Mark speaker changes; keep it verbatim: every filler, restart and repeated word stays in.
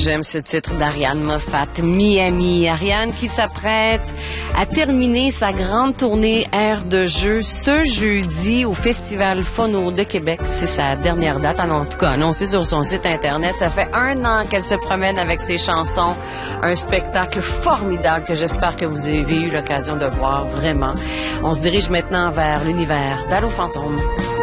Speaker 1: j'aime ce titre d'Ariane Moffat, Miami. Ariane qui s'apprête à terminer sa grande tournée Air de jeu ce jeudi au Festival Phono de Québec. C'est sa dernière date, en tout cas annoncée sur son site Internet. Ça fait un an qu'elle se promène avec ses chansons. Un spectacle formidable que j'espère que vous avez eu l'occasion de voir, vraiment. On se dirige maintenant vers l'univers d'Allo Fantôme.